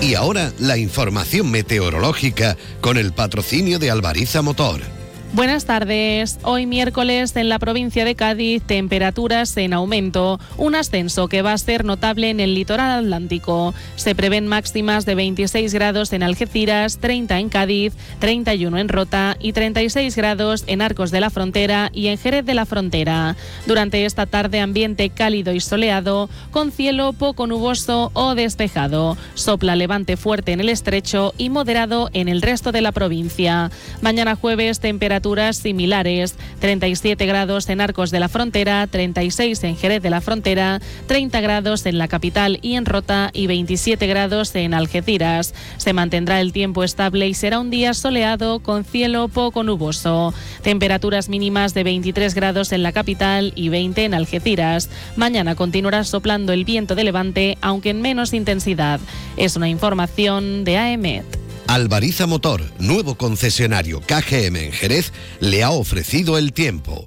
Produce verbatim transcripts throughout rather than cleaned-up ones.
Y ahora la información meteorológica con el patrocinio de Albariza Motor. Buenas tardes. Hoy miércoles en la provincia de Cádiz, temperaturas en aumento, un ascenso que va a ser notable en el litoral atlántico. Se prevén máximas de veintiséis grados en Algeciras, treinta en Cádiz, treinta y uno en Rota y treinta y seis grados en Arcos de la Frontera y en Jerez de la Frontera. Durante esta tarde ambiente cálido y soleado, con cielo poco nuboso o despejado. Sopla levante fuerte en el estrecho y moderado en el resto de la provincia. Mañana jueves, temperaturas similares, treinta y siete grados en Arcos de la Frontera, treinta y seis en Jerez de la Frontera, treinta grados en la capital y en Rota y veintisiete grados en Algeciras. Se mantendrá el tiempo estable y será un día soleado con cielo poco nuboso. Temperaturas mínimas de veintitrés grados en la capital y veinte en Algeciras. Mañana continuará soplando el viento de levante, aunque en menos intensidad. Es una información de A E M E T. Albariza Motor, nuevo concesionario K G M en Jerez, le ha ofrecido el tiempo.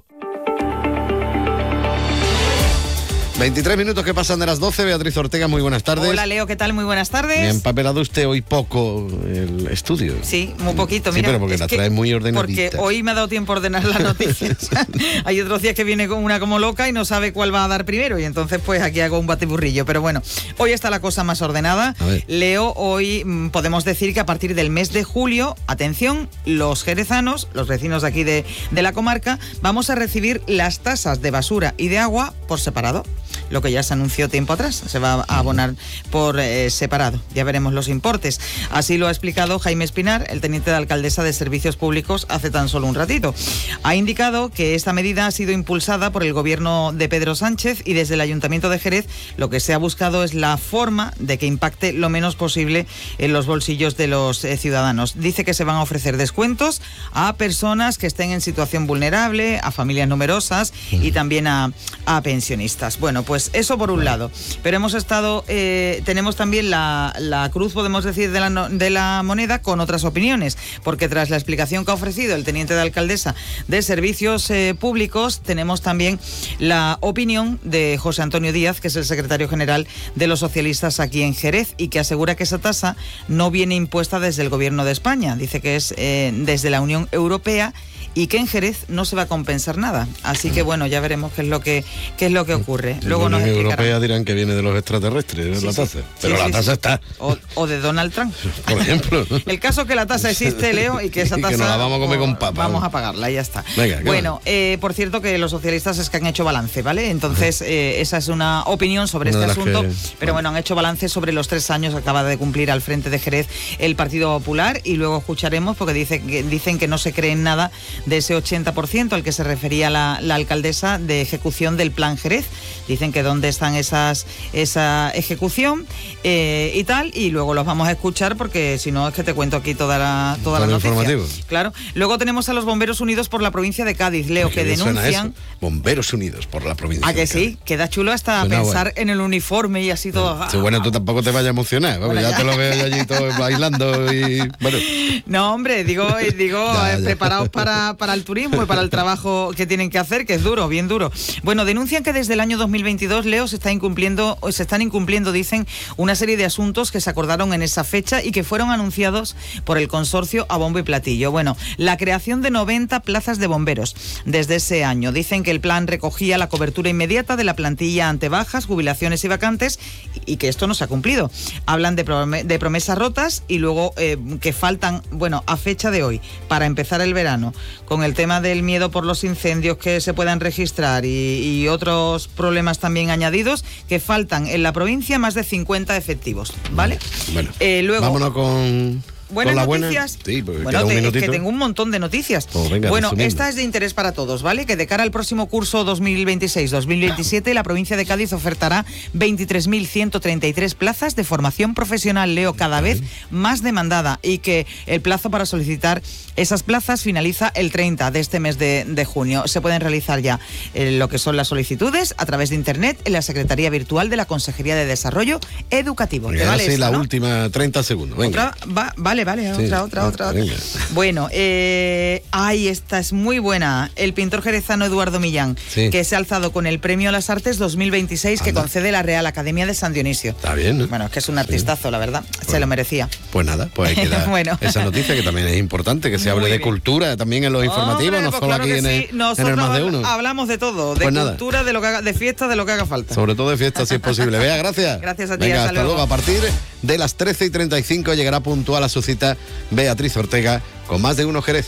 veintitrés minutos que pasan de las doce. Beatriz Ortega, muy buenas tardes. Hola, Leo, ¿qué tal? Muy buenas tardes. Me ha empapelado usted hoy poco el estudio. Sí, muy poquito, mira. Sí, pero porque la trae muy ordenadita. Porque hoy me ha dado tiempo a ordenar las noticias. Hay otros días que viene con una como loca y no sabe cuál va a dar primero, y entonces pues aquí hago un batiburrillo. Pero bueno, hoy está la cosa más ordenada. Leo, hoy mmm, podemos decir que a partir del mes de julio, atención, los jerezanos, los vecinos de aquí de, de la comarca, vamos a recibir las tasas de basura y de agua por separado. Lo que ya se anunció tiempo atrás, se va a abonar por eh, separado. Ya veremos los importes. Así lo ha explicado Jaime Espinar, el teniente de alcaldesa de Servicios Públicos, hace tan solo un ratito. Ha indicado que esta medida ha sido impulsada por el gobierno de Pedro Sánchez y desde el Ayuntamiento de Jerez lo que se ha buscado es la forma de que impacte lo menos posible en los bolsillos de los eh, ciudadanos. Dice que se van a ofrecer descuentos a personas que estén en situación vulnerable, a familias numerosas y también a, a pensionistas. Bueno, pues eso por un lado, pero hemos estado, eh, tenemos también la, la cruz, podemos decir, de la, de la moneda con otras opiniones, porque tras la explicación que ha ofrecido el teniente de alcaldesa de Servicios eh, Públicos, tenemos también la opinión de José Antonio Díaz, que es el secretario general de los socialistas aquí en Jerez, y que asegura que esa tasa no viene impuesta desde el gobierno de España, dice que es eh, desde la Unión Europea, y que en Jerez no se va a compensar nada. Así que bueno, ya veremos qué es lo que qué es lo que ocurre. Luego nos explicarán. Europea dirán que viene de los extraterrestres, sí, la tasa. Sí, pero sí, la tasa sí, está. O, o de Donald Trump. Por ejemplo. El caso es que la tasa existe, Leo, y que esa tasa... Y que nos la vamos a comer o, con papa. Vamos a pagarla, ya está. Venga, bueno, eh, por cierto que los socialistas es que han hecho balance, ¿vale? Entonces, eh, esa es una opinión sobre una este asunto. Que... Pero bueno, han hecho balance sobre los tres años que acaba de cumplir al frente de Jerez el Partido Popular, y luego escucharemos, porque dice, que, dicen que no se creen nada de ese ochenta por ciento al que se refería la, la alcaldesa de ejecución del Plan Jerez. Dicen que dónde están esas esa ejecución eh, y tal, y luego los vamos a escuchar, porque si no es que te cuento aquí toda la toda la noticia. Claro. Luego tenemos a los Bomberos Unidos por la provincia de Cádiz, Leo, que denuncian... Bomberos Unidos por la provincia. ¿A que sí? Queda chulo hasta suena pensar bueno. en el uniforme y así todo. Sí, bueno, tú tampoco te vayas a emocionar, bueno, ya, ya te lo veo allí todo bailando y bueno. No, hombre, digo, digo ya, ya. preparados para, para el turismo y para el trabajo que tienen que hacer, que es duro, bien duro. Bueno, denuncian que desde el año dos mil veintidós, Leo, se está incumpliendo, se están incumpliendo, dicen, una serie de asuntos que se acordaron en esa fecha y que fueron anunciados por el consorcio a bombo y platillo. Bueno, la creación de noventa plazas de bomberos desde ese año. Dicen que el plan recogía la cobertura inmediata de la plantilla ante bajas, jubilaciones y vacantes, y que esto no se ha cumplido. Hablan de, prom- de promesas rotas y luego eh, que faltan, bueno, a fecha de hoy, para empezar el verano, con el tema del miedo por los incendios que se puedan registrar y, y otros problemas también añadidos, que faltan en la provincia más de cincuenta efectivos, ¿vale? Bueno, eh, luego, vámonos con... Buenas Con noticias. Buena... Sí, pues bueno, te, que tengo un montón de noticias. Oh, venga, bueno, resumiendo. Esta es de interés para todos, ¿vale? Que de cara al próximo curso dos mil veintiséis dos mil veintisiete, la provincia de Cádiz ofertará veintitrés mil ciento treinta y tres plazas de formación profesional, Leo, cada vez más demandada, y que el plazo para solicitar esas plazas finaliza el treinta de este mes de, de junio. Se pueden realizar ya eh, lo que son las solicitudes a través de internet en la Secretaría Virtual de la Consejería de Desarrollo Educativo. Venga, ¿Te vale sí, esto, la ¿no? última, treinta segundos. Venga. Otra, va, vale Vale, vale, Sí. otra, otra, Ah, otra. otra. venga. Bueno, eh, ay, esta es muy buena. El pintor jerezano Eduardo Millán, Sí. que se ha alzado con el Premio a las Artes dos mil veintiséis que Anda. concede la Real Academia de San Dionisio. Está bien, ¿no? Bueno, es que es un artistazo, la verdad. Se Bueno. lo merecía. Pues nada, pues hay que dar Bueno. esa noticia, que también es importante, que se hable Muy de bien. cultura también en los informativos, Hombre, no pues solo claro aquí que en el, sí. en Nosotros el Más de Uno. hablamos de todo, de Pues nada. cultura, de lo que haga, de fiesta, de lo que haga falta. Sobre todo de fiesta, si es posible. Vea, gracias. Gracias a ti, Venga, hasta hasta luego. luego. A partir de las trece y treinta y cinco llegará puntual a su cita Beatriz Ortega con Más de Uno Jerez.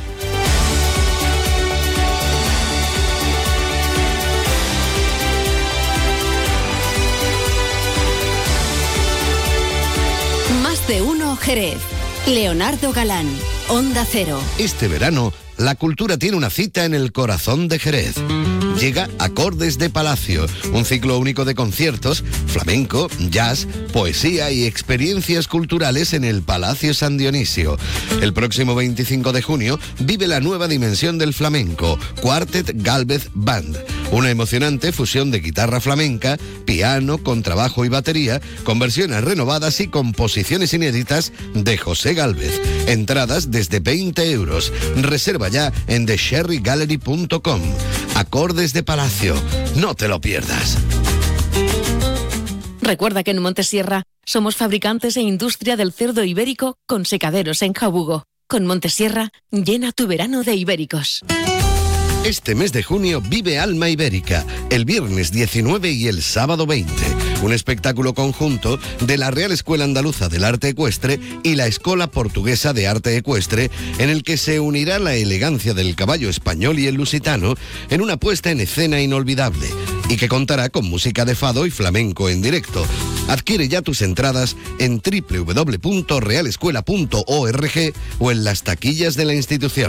Más de Uno Jerez. Leonardo Galán, Onda Cero. Este verano, la cultura tiene una cita en el corazón de Jerez. Llega Acordes de Palacio, un ciclo único de conciertos, flamenco, jazz, poesía y experiencias culturales en el Palacio San Dionisio. El próximo veinticinco de junio vive la nueva dimensión del flamenco, Quartet Gálvez Band, una emocionante fusión de guitarra flamenca, piano, contrabajo y batería, con versiones renovadas y composiciones inéditas de José Gálvez. Entradas desde veinte euros. Reserva ya en the sherry gallery punto com. Acordes de Palacio, no te lo pierdas. Recuerda que en Montesierra somos fabricantes e industria del cerdo ibérico con secaderos en Jabugo. Con Montesierra, llena tu verano de ibéricos. Este mes de junio vive Alma Ibérica, el viernes diecinueve y el sábado veinte. Un espectáculo conjunto de la Real Escuela Andaluza del Arte Ecuestre y la Escola Portuguesa de Arte Ecuestre, en el que se unirá la elegancia del caballo español y el lusitano en una puesta en escena inolvidable, y que contará con música de fado y flamenco en directo. Adquiere ya tus entradas en doble u doble u doble u punto real escuela punto org o en las taquillas de la institución.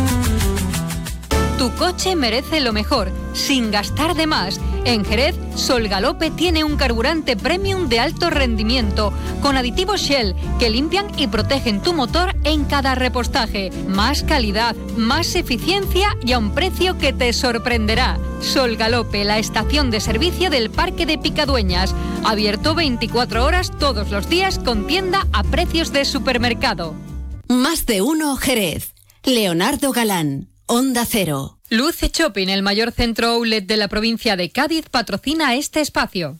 Tu coche merece lo mejor, sin gastar de más. En Jerez, Sol Galope tiene un carburante premium de alto rendimiento, con aditivos Shell que limpian y protegen tu motor en cada repostaje. Más calidad, más eficiencia y a un precio que te sorprenderá. Sol Galope, la estación de servicio del Parque de Picadueñas. Abierto veinticuatro horas todos los días con tienda a precios de supermercado. Más de Uno Jerez. Leonardo Galán, Onda Cero. Luce Shopping, el mayor centro outlet de la provincia de Cádiz, patrocina este espacio.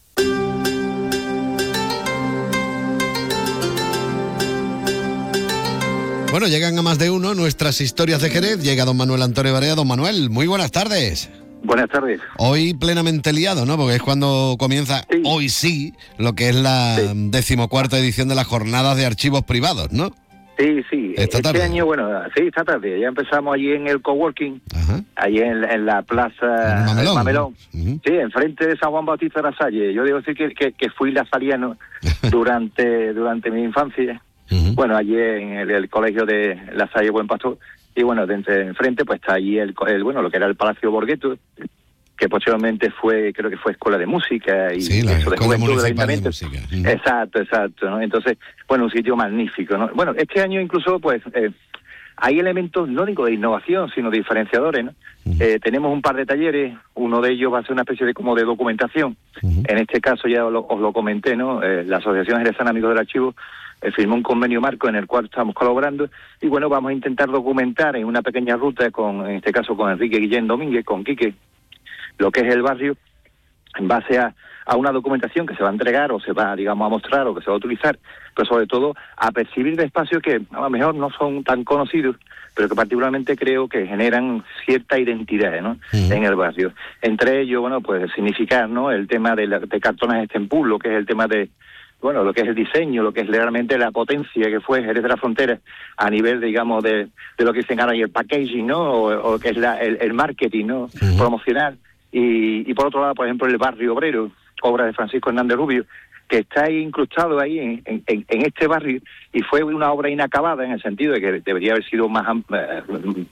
Bueno, llegan a Más de Uno nuestras historias de Jerez. Llega don Manuel Antonio Barea. Don Manuel, muy buenas tardes. Buenas tardes. Hoy plenamente liado, ¿no? Porque es cuando comienza, Sí. hoy sí, lo que es la Sí. decimocuarta edición de las jornadas de archivos privados, ¿no? Sí, sí. Esta este tarde. año, bueno, sí, esta tarde. Ya empezamos allí en el coworking, Ajá. allí en, en la plaza En Mamelón, el Mamelón. ¿no? Ujú. Sí, enfrente de San Juan Bautista de la Salle. Yo debo decir que, que, que fui lazariano durante durante mi infancia. Ujú. Bueno, allí en el, el colegio de La Salle Buen Pastor. Y bueno, de entre- enfrente pues está allí el, co- el bueno, lo que era el Palacio Borgheto, que posteriormente fue, creo que fue escuela de música y Sí, la eso de Escuela juventud del Municipal de ayuntamiento. Música. Ujú. Exacto, exacto, ¿no? Entonces, bueno, un sitio magnífico, ¿no? Bueno, este año incluso, pues, eh, hay elementos, no digo de innovación, sino de diferenciadores, ¿no? Ujú. Eh, tenemos un par de talleres, uno de ellos va a ser una especie de como de documentación. Ujú. En este caso ya os lo, os lo comenté, ¿no? Eh, la Asociación Jerezana Amigos del Archivo eh, firmó un convenio marco en el cual estamos colaborando y bueno, vamos a intentar documentar en una pequeña ruta con, en este caso con Enrique Guillén Domínguez, con Quique, lo que es el barrio, en base a, a una documentación que se va a entregar o se va, digamos, a mostrar o que se va a utilizar, pero sobre todo a percibir de espacios que a lo mejor no son tan conocidos, pero que particularmente creo que generan cierta identidad, ¿no? Ujú. En el barrio. Entre ellos, bueno, pues significar, ¿no? El tema de, la, de cartones Estempul, lo que es el tema de, bueno, lo que es el diseño, lo que es realmente la potencia que fue Jerez de la Frontera a nivel, digamos, de, de lo que dicen ahora y el packaging, ¿no? O, o que es la, el, el marketing, ¿no? Ujú. Promocional. Y, y por otro lado, por ejemplo, el barrio obrero, obra de Francisco Hernández Rubio, que está ahí incrustado ahí en, en, en este barrio y fue una obra inacabada en el sentido de que debería haber sido más am- eh,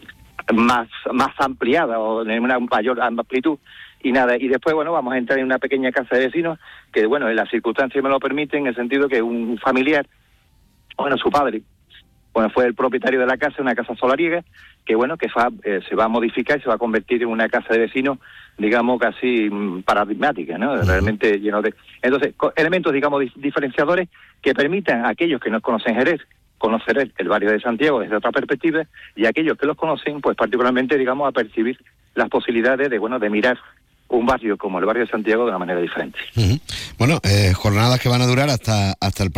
más más ampliada o en una mayor amplitud y nada. Y después, bueno, vamos a entrar en una pequeña casa de vecinos que, bueno, en las circunstancias me lo permiten, en el sentido que un familiar, bueno, su padre, bueno, fue el propietario de la casa, una casa solariega, que bueno, que fa- eh, se va a modificar y se va a convertir en una casa de vecinos, digamos, casi mm, paradigmática, ¿no? Ujú. Realmente lleno de... Entonces, co- elementos, digamos, dif- diferenciadores que permitan a aquellos que no conocen Jerez conocer el, el barrio de Santiago desde otra perspectiva, y aquellos que los conocen, pues particularmente, digamos, a percibir las posibilidades de, bueno, de mirar un barrio como el barrio de Santiago de una manera diferente. Uh-huh. Bueno, eh, jornadas que van a durar hasta hasta el